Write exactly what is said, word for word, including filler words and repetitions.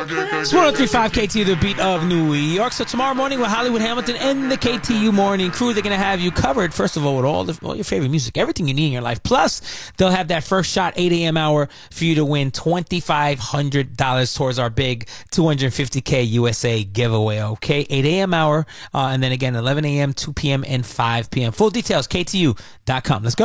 It's one oh three point five K T U, the beat of New York. So tomorrow morning with Hollywood Hamilton and the K T U Morning Crew, they're going to have you covered, first of all, with all, the, all your favorite music, everything you need in your life. Plus, they'll have that first shot, eight a.m. hour, for you to win two thousand five hundred dollars towards our big two hundred fifty K U S A giveaway, okay? eight a.m. hour, uh, and then again, eleven a.m., two p.m., and five p.m. Full details, K T U dot com. Let's go.